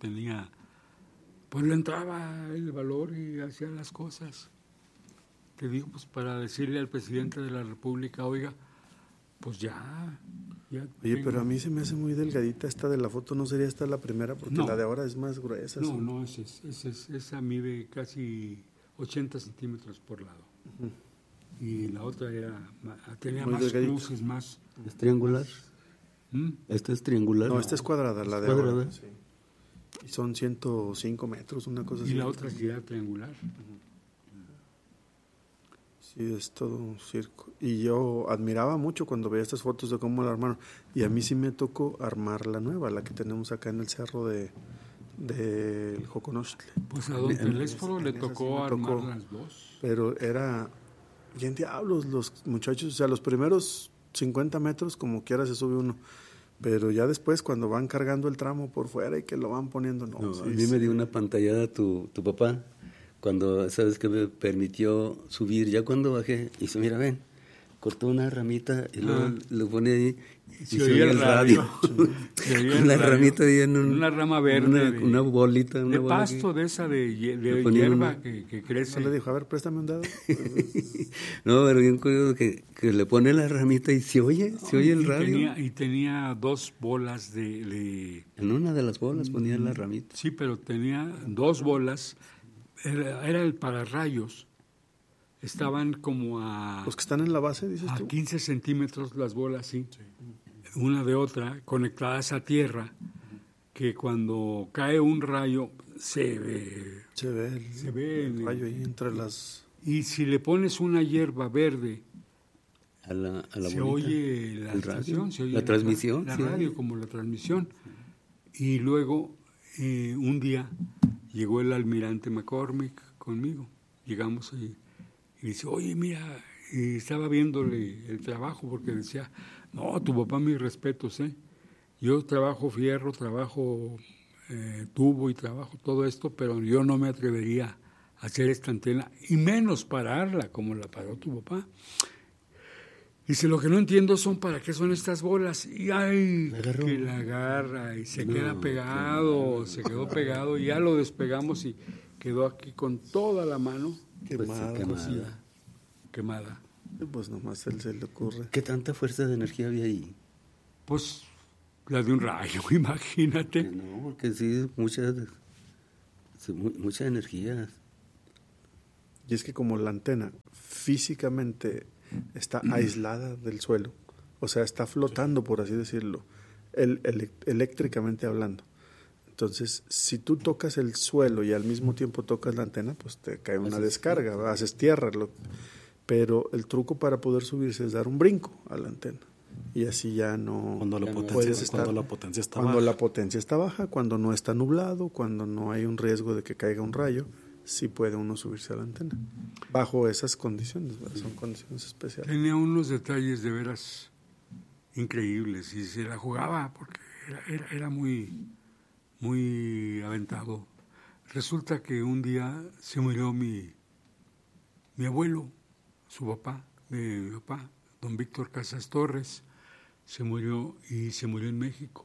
pues le entraba el valor y hacía las cosas. Te digo, pues para decirle al presidente de la República, oiga, pues ya Oye, pero a mí se me hace muy delgadita esta de la foto, ¿no sería esta la primera? Porque la de ahora es más gruesa. No, esa mide casi 80 centímetros por lado. Y la otra tenía muy más delgadita. cruces, más... ¿Es triangular? ¿Esta es triangular? No, esta es cuadrada, la de ahora. Sí. Y son 105 metros, una cosa así. Y la otra sería triangular. Sí, es todo un circo. Y yo admiraba mucho cuando veía estas fotos de cómo la armaron. Y a mí sí me tocó armar la nueva, la que tenemos acá en el cerro del Joconostle. Pues a don Telésforo le tocó armar las dos. Pero era bien diablos los muchachos. O sea, los primeros 50 metros como quiera se sube uno. Pero ya después cuando van cargando el tramo por fuera y que lo van poniendo, a mí me dio una pantallada tu papá. Cuando, ¿sabes qué? Me permitió subir, ya cuando bajé, dice, mira, ven, cortó una ramita y luego lo pone ahí y se oía el radio. Con la ramita ahí en una rama verde. Una bolita. Una de bola pasto de esa de hierba que crece. ¿No le dijo, a ver, préstame un dado? No, pero bien curioso que le pone la ramita y se oye el radio. Tenía 2 bolas En una de las bolas ponía la ramita. Sí, pero tenía 2 bolas. Era el pararrayos. Estaban como a... Los que están en la base, dices tú. A 15 centímetros las bolas, sí. Una de otra, conectadas a tierra, que cuando cae un rayo se ve el rayo ahí entre las... Y si le pones una hierba verde, a la se bolita, oye la estación, se oye la transmisión. La radio, como la transmisión. Y luego, un día... Llegó el almirante McCormick conmigo. Llegamos y dice, oye, mira, y estaba viéndole el trabajo porque decía, no, tu papá, mis respetos, ¿eh? Yo trabajo fierro, trabajo tubo y trabajo todo esto, pero yo no me atrevería a hacer esta antena y menos pararla como la paró tu papá. Dice, lo que no entiendo son para qué son estas bolas. Y ay, que la agarra y se queda pegado, se quedó pegado y ya lo despegamos y quedó aquí con toda la mano quemada. Pues nomás se le ocurre. ¿Qué tanta fuerza de energía había ahí? Pues la de un rayo, imagínate. No, porque sí, muchas Sí, mucha energía. Y es que como la antena físicamente está aislada del suelo, o sea, está flotando, por así decirlo, eléctricamente hablando. Entonces, si tú tocas el suelo y al mismo tiempo tocas la antena, pues te cae una descarga, haces tierra. Pero el truco para poder subirse es dar un brinco a la antena. Y así ya no cuando la potencia está baja, cuando no está nublado, cuando no hay un riesgo de que caiga un rayo, sí puede uno subirse a la antena. Bajo esas condiciones, ¿verdad? Son condiciones especiales. Tenía unos detalles de veras increíbles y se la jugaba porque era muy aventado. Resulta que un día se murió mi abuelo, su papá, mi papá, don Víctor Casas Torres, se murió en México.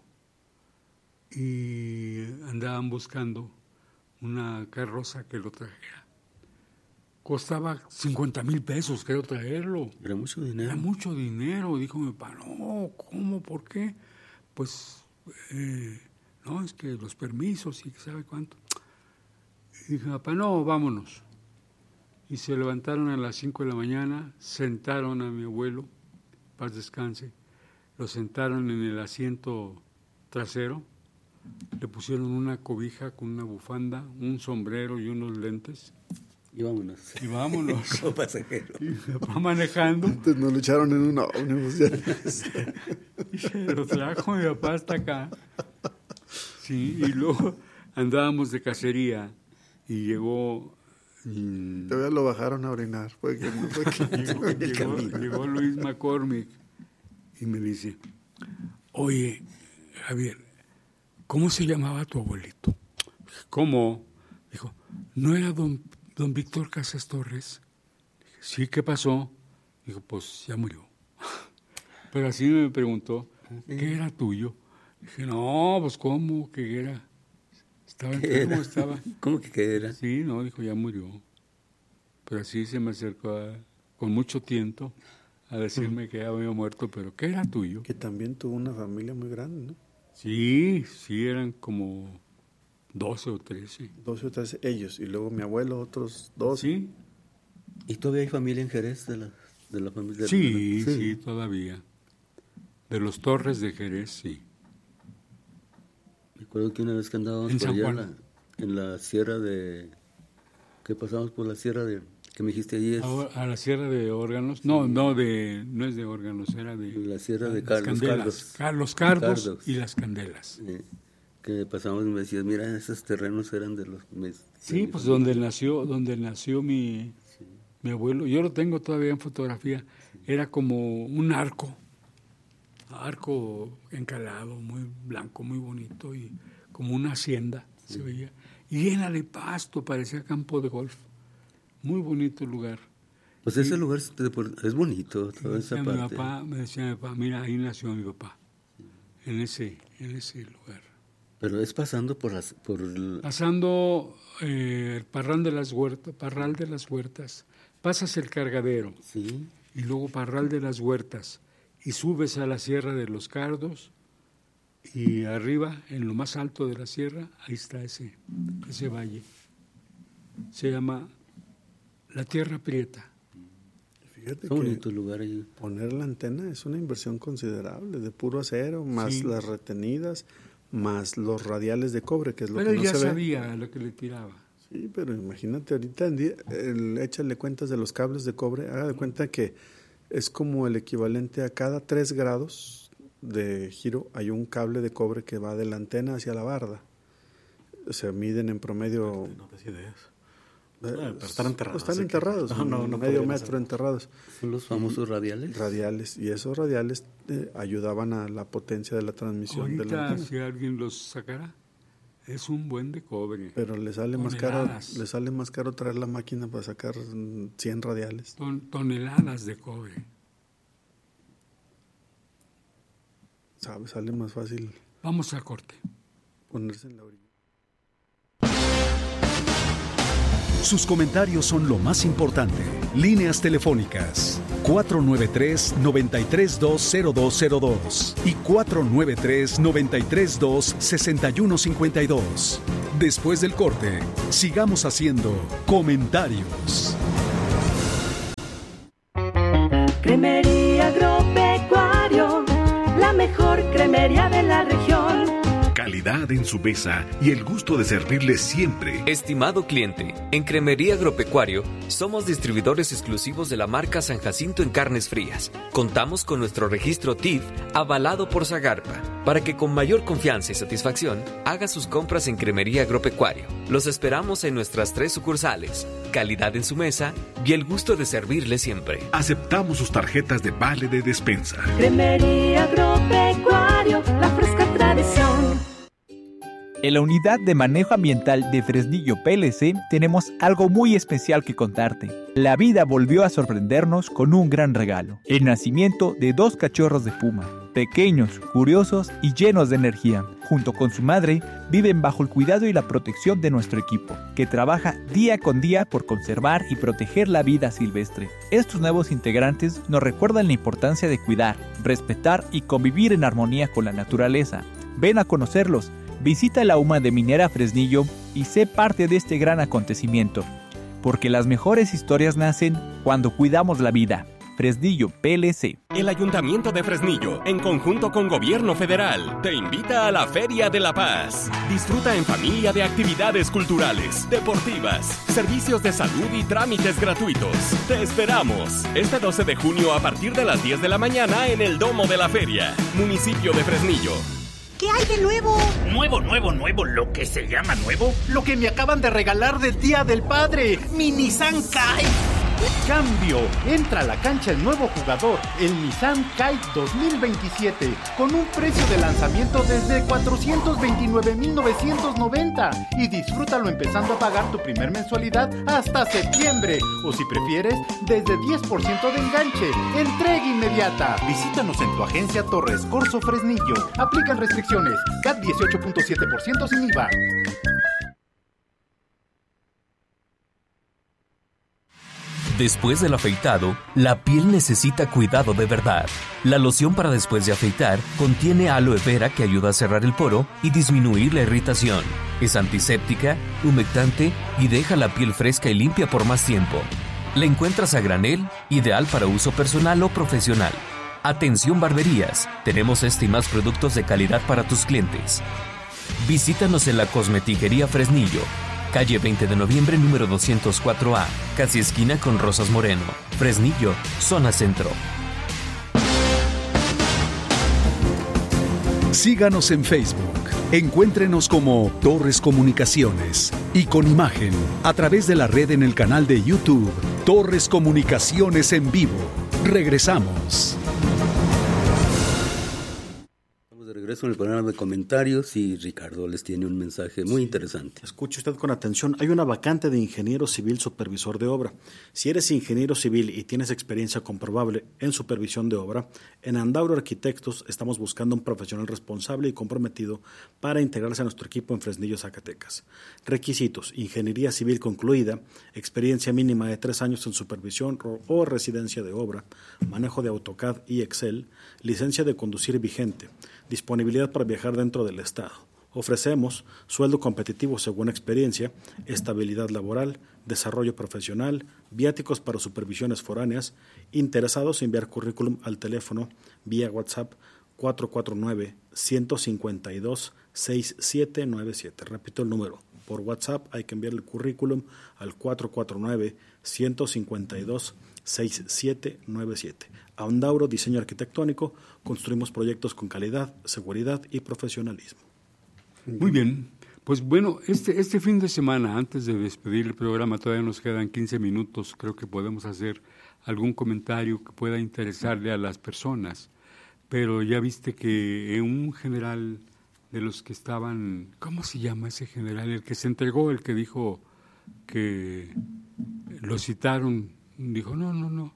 Y andaban buscando una carroza que lo trajera. Costaba 50,000 pesos, creo, traerlo. Era mucho dinero. Era mucho dinero. Dijo mi papá, no, ¿cómo? ¿Por qué? Pues, no, es que los permisos y sabe cuánto. Y dije, papá, no, vámonos. Y se levantaron a las 5 de la mañana, sentaron a mi abuelo, paz descanse, lo sentaron en el asiento trasero, le pusieron una cobija con una bufanda, un sombrero y unos lentes. Y vámonos. Como pasajero. Y mi papá manejando. Antes nos lo echaron en una ómnibus. Y se lo trajo mi papá hasta acá. Sí, y luego andábamos de cacería y llegó... Todavía lo bajaron a orinar. Llegó Luis McCormick y me dice, oye, Javier, ¿cómo se llamaba tu abuelito? ¿Cómo? Dijo, ¿no era don Víctor Casas Torres? Dije, sí, ¿qué pasó? Dijo, pues ya murió. Pero así me preguntó, ¿qué era tuyo? Dije, no, pues ¿cómo? ¿Qué era? Estaba enfermo, estaba. ¿Cómo que qué era? Sí, no, dijo, ya murió. Pero así se me acercó con mucho tiento a decirme que ya había muerto, pero ¿qué era tuyo? Que también tuvo una familia muy grande, ¿no? Sí, eran como 12 o 13. 12 o 13 ellos, y luego mi abuelo, otros 12. Sí. ¿Y todavía hay familia en Jerez de la familia? Sí, todavía. De los Torres de Jerez, sí. Me acuerdo que una vez que andábamos por allá en la sierra de... ¿Qué pasamos por la sierra de... que me dijiste allí? A la sierra de Órganos. Sí. No es de Órganos, era de... La sierra de Los Cardos y las Candelas. Que pasamos y me decías, mira, esos terrenos eran de los... Sí, pues donde nació mi abuelo. Yo lo tengo todavía en fotografía. Sí. Era como un arco encalado, muy blanco, muy bonito, y como una hacienda, se veía, y llena de pasto, parecía campo de golf. Muy bonito el lugar. Pues ese lugar es bonito, toda esa parte. Me decía mi papá, mira, ahí nació mi papá, en ese lugar. Pero es pasando Pasando el Parral de las Huertas, pasas el Cargadero, sí, y luego Parral de las Huertas, y subes a la Sierra de los Cardos, y arriba, en lo más alto de la sierra, ahí está ese valle. Se llama la Tierra Prieta. Fíjate bonito lugar ahí. Poner la antena es una inversión considerable, de puro acero, más las retenidas, más los radiales de cobre, que es lo que no se ve. Pero ya sabía lo que le tiraba. Sí, pero imagínate, ahorita échale cuentas de los cables de cobre, haga de cuenta que es como el equivalente a cada 3 grados de giro hay un cable de cobre que va de la antena hacia la barda. Se miden en promedio... No te ideas. Pero están enterrados. Están enterrados, medio metro enterrados. ¿Son los famosos radiales? Radiales, y esos radiales ayudaban a la potencia de la transmisión. Ahorita, de la antena. Si alguien los sacara, es un buen de cobre. Pero le sale más caro traer la máquina para sacar 100 radiales. Toneladas de cobre. Sale más fácil. Vamos a corte. Ponerse en la orilla. Sus comentarios son lo más importante. Líneas telefónicas 493-932-0202 y 493-932-6152. Después del corte, sigamos haciendo comentarios. Cremería Agropecuario, la mejor cremería de la región. Calidad en su mesa y el gusto de servirle siempre. Estimado cliente, en Cremería Agropecuario somos distribuidores exclusivos de la marca San Jacinto en carnes frías. Contamos con nuestro registro TIF avalado por Zagarpa para que con mayor confianza y satisfacción haga sus compras en Cremería Agropecuario. Los esperamos en nuestras 3 sucursales. Calidad en su mesa y el gusto de servirle siempre. Aceptamos sus tarjetas de vale de despensa. Cremería Agropecuario, la fresca tradición. En la Unidad de Manejo Ambiental de Fresnillo PLC tenemos algo muy especial que contarte. La vida volvió a sorprendernos con un gran regalo: el nacimiento de 2 cachorros de puma, pequeños, curiosos y llenos de energía. Junto con su madre, viven bajo el cuidado y la protección de nuestro equipo, que trabaja día con día por conservar y proteger la vida silvestre. Estos nuevos integrantes nos recuerdan la importancia de cuidar, respetar y convivir en armonía con la naturaleza. Ven a conocerlos. Visita la UMA de Minera Fresnillo y sé parte de este gran acontecimiento, porque las mejores historias nacen cuando cuidamos la vida. Fresnillo PLC. El Ayuntamiento de Fresnillo, en conjunto con Gobierno Federal, te invita a la Feria de la Paz. Disfruta en familia de actividades culturales, deportivas, servicios de salud y trámites gratuitos. Te esperamos este 12 de junio a partir de las 10 de la mañana en el Domo de la Feria, municipio de Fresnillo. ¿Qué hay de nuevo? Nuevo, lo que se llama nuevo. Lo que me acaban de regalar del Día del Padre, mi Nissan Kite. Cambio, entra a la cancha el nuevo jugador, el Nissan Kite 2027, con un precio de lanzamiento desde 429,990 y disfrútalo empezando a pagar tu primer mensualidad hasta septiembre, o si prefieres, desde 10% de enganche, entrega inmediata. Visítanos en tu agencia Torres Corso Fresnillo. Aplican restricciones, CAT 18.7% sin IVA. Después del afeitado, la piel necesita cuidado de verdad. La loción para después de afeitar contiene aloe vera que ayuda a cerrar el poro y disminuir la irritación. Es antiséptica, humectante y deja la piel fresca y limpia por más tiempo. La encuentras a granel, ideal para uso personal o profesional. Atención barberías, tenemos este y más productos de calidad para tus clientes. Visítanos en la Cosmetiquería Fresnillo, calle 20 de noviembre, número 204A, casi esquina con Rosas Moreno, Fresnillo, zona centro. Síganos en Facebook. Encuéntrenos como Torres Comunicaciones y con imagen a través de la red en el canal de YouTube Torres Comunicaciones en vivo. Regresamos. Regreso en el programa de comentarios y Ricardo les tiene un mensaje muy interesante. Escuche usted con atención. Hay una vacante de ingeniero civil supervisor de obra. Si eres ingeniero civil y tienes experiencia comprobable en supervisión de obra, en Andauro Arquitectos estamos buscando un profesional responsable y comprometido para integrarse a nuestro equipo en Fresnillo, Zacatecas. Requisitos: ingeniería civil concluida, experiencia mínima de 3 años en supervisión o residencia de obra, manejo de AutoCAD y Excel, licencia de conducir vigente, disponibilidad para viajar dentro del estado. Ofrecemos sueldo competitivo según experiencia, estabilidad laboral, desarrollo profesional, viáticos para supervisiones foráneas. Interesados, enviar currículum al teléfono vía WhatsApp 449-152-6797. Repito el número. Por WhatsApp hay que enviar el currículum al 449-152-6797. Andauro Diseño Arquitectónico, construimos proyectos con calidad, seguridad y profesionalismo. Muy bien, pues bueno, este fin de semana, antes de despedir el programa, todavía nos quedan 15 minutos, creo que podemos hacer algún comentario que pueda interesarle a las personas, pero ya viste que un general de los que estaban, ¿cómo se llama ese general? El que se entregó, el que dijo que lo citaron, dijo no.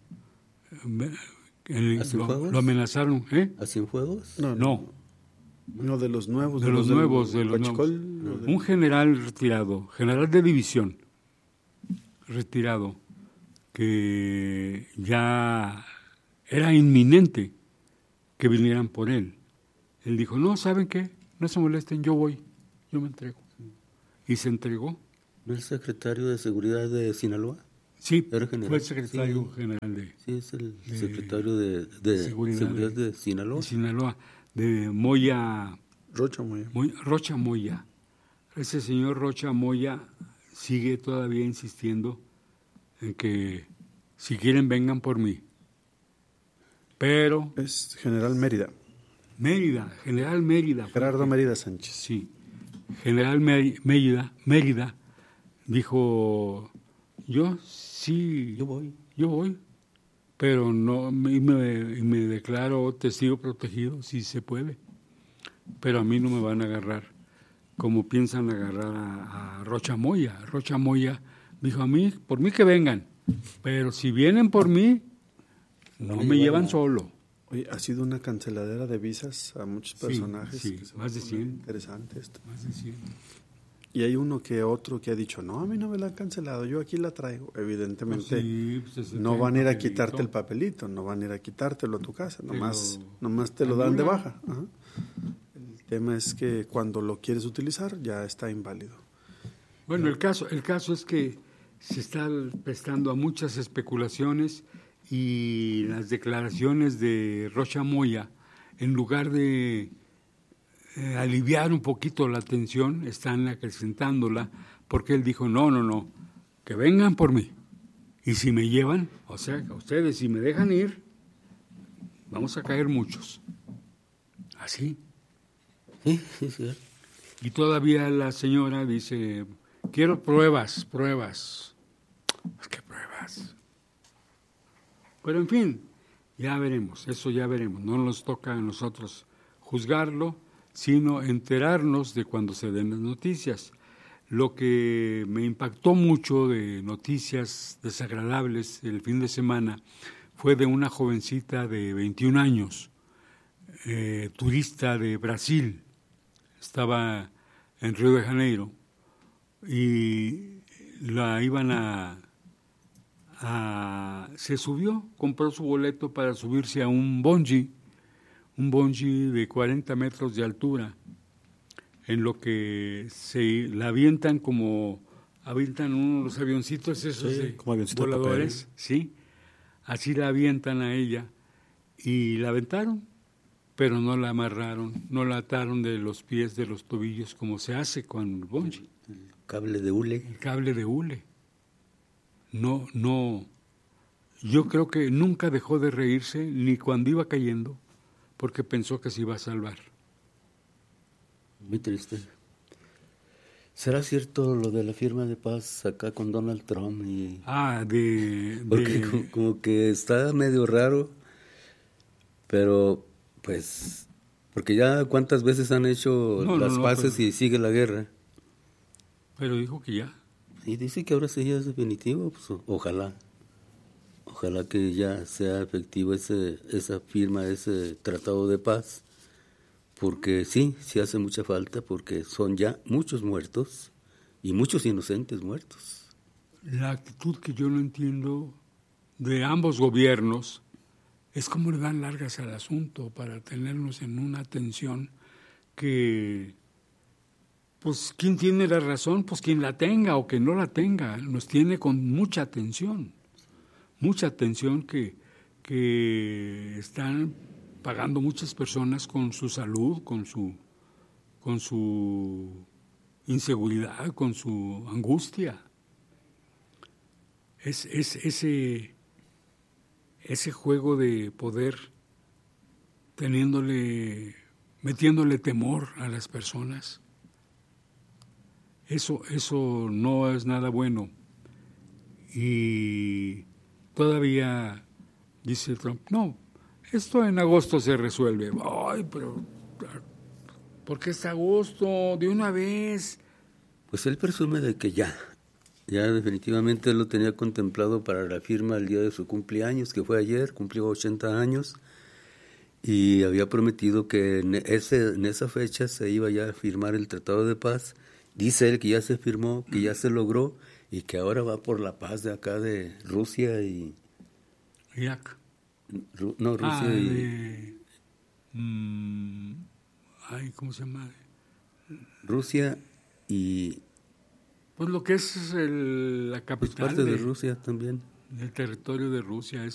Lo amenazaron, ¿eh? ¿A Cienfuegos? No. Uno de los nuevos. De los nuevos. Un general retirado, general de división, retirado, que ya era inminente que vinieran por él. Él dijo, no, ¿saben qué? No se molesten, yo voy, yo me entrego. y se entregó. ¿No el secretario de Seguridad de Sinaloa? Sí, ¿Era general? fue el secretario general de... Sí, es el secretario de Seguridad de Sinaloa. De Sinaloa, de Moya... Rocha Moya. Rocha Moya. Ese señor Rocha Moya sigue todavía insistiendo en que si quieren vengan por mí. Pero... Es General Mérida. General Mérida. Gerardo Mérida Sánchez. Sí. General Mérida dijo, yo voy, pero no, y me declaro testigo protegido si se puede, pero a mí no me van a agarrar como piensan agarrar a Rocha Moya. Rocha Moya dijo, por mí que vengan, pero si vienen por mí, no me llevan solo. Oye, ha sido una canceladera de visas a muchos personajes. Sí, más de 100. Interesante esto. Más de 100. Y hay uno que otro que ha dicho, no, a mí no me la han cancelado, yo aquí la traigo. Evidentemente no van a ir a quitarte el papelito, no van a ir a quitártelo a tu casa, nomás te lo dan de baja. Ajá. El tema es que cuando lo quieres utilizar ya está inválido. Bueno, el caso es que se está prestando a muchas especulaciones y las declaraciones de Rocha Moya, en lugar de aliviar un poquito la tensión, están acrecentándola, porque él dijo, no, que vengan por mí. Y si me llevan, o sea, ustedes si me dejan ir, vamos a caer muchos. ¿Así? Sí. Y todavía la señora dice, quiero pruebas. ¿Qué pruebas? Pero en fin, ya veremos, no nos toca a nosotros juzgarlo, sino enterarnos de cuando se den las noticias. Lo que me impactó mucho de noticias desagradables el fin de semana fue de una jovencita de 21 años, turista de Brasil, estaba en Río de Janeiro, y la iban se subió, compró su boleto para subirse a un bungee de 40 metros de altura, en lo que la avientan como avientan uno de los avioncitos esos de voladores, sí, así la avientan a ella y la aventaron, pero no la amarraron, no la ataron de los pies, de los tobillos, como se hace con el bungee. El cable de hule. El cable de hule. No, yo creo que nunca dejó de reírse ni cuando iba cayendo, porque pensó que se iba a salvar. Muy triste. ¿Será cierto lo de la firma de paz acá con Donald Trump? Porque como que está medio raro, pero pues, porque ya cuántas veces han hecho las paces y sigue la guerra. Pero dijo que ya. Y dice que ahora sí ya es definitivo, pues ojalá que ya sea efectivo esa firma, ese tratado de paz, porque sí hace mucha falta, porque son ya muchos muertos y muchos inocentes muertos. La actitud que yo no entiendo de ambos gobiernos es cómo le dan largas al asunto para tenernos en una tensión que... Pues, ¿quién tiene la razón? Pues quien la tenga o que no la tenga, nos tiene con mucha tensión que están pagando muchas personas con su salud, con su inseguridad, con su angustia. Es ese juego de poder metiéndole temor a las personas. Eso no es nada bueno. Y todavía dice Trump, no, esto en agosto se resuelve. Ay, pero ¿por qué es agosto? De una vez. Pues él presume de que ya definitivamente él lo tenía contemplado para la firma el día de su cumpleaños, que fue ayer, cumplió 80 años, y había prometido que en esa fecha se iba ya a firmar el Tratado de Paz. Dice él que ya se firmó, que ya se logró y que ahora va por la paz de acá de Rusia y... Irak. Rusia y... ¿cómo se llama? Rusia y Pues lo que es la capital pues parte de Rusia también. El territorio de Rusia